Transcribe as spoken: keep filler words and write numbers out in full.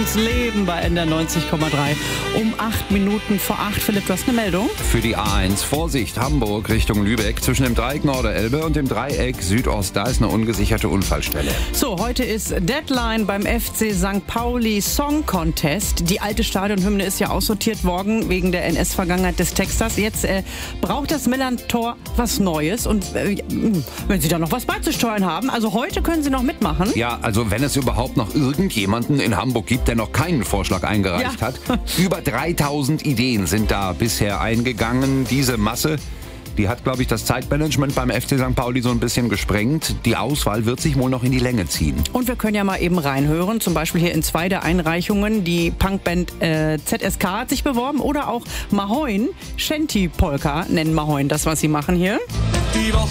ins Leben bei N D R neunzig Komma drei. Um acht Minuten vor acht. Philipp, du hast eine Meldung? Für die A eins, Vorsicht, Hamburg Richtung Lübeck, zwischen dem Dreieck Norderelbe und dem Dreieck Südost, da ist eine ungesicherte Unfallstelle. So, heute ist Deadline beim F C Sankt Pauli Song Contest. Die alte Stadionhymne ist ja aussortiert worden wegen der N S-Vergangenheit des Texters. Jetzt äh, braucht das Millantor was Neues und äh, wenn Sie da noch was beizusteuern haben, also heute können Sie noch mitmachen. Ja, also wenn es überhaupt noch irgendjemanden in Hamburg gibt, der noch keinen Vorschlag eingereicht Ja. hat. Über dreitausend Ideen sind da bisher eingegangen. Diese Masse, die hat, glaube ich, das Zeitmanagement beim F C Sankt Pauli so ein bisschen gesprengt. Die Auswahl wird sich wohl noch in die Länge ziehen. Und wir können ja mal eben reinhören, zum Beispiel hier in zwei der Einreichungen. Die Punkband äh, Z S K hat sich beworben oder auch Mahoin, Shanty Polka nennen Mahoin das, was sie machen hier.